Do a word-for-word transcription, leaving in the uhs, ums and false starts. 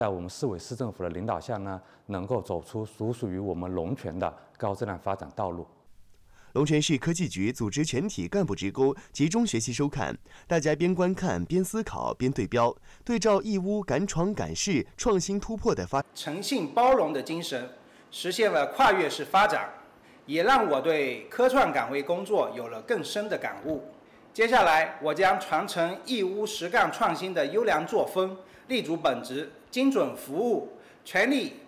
在我们市委市政府的领导下呢，能够走出属属于我们龙泉的高质量发展道路。 龙泉市科技局组织全体干部职工集中学习收看，大家边观看边思考边对标，对照义乌敢闯敢试、创新突破的发诚信包容的精神，实现了跨越式发展，也让我对科创岗位工作有了更深的感悟。接下来，我将传承义乌实干创新的优良作风，立足本职，精准服务，全力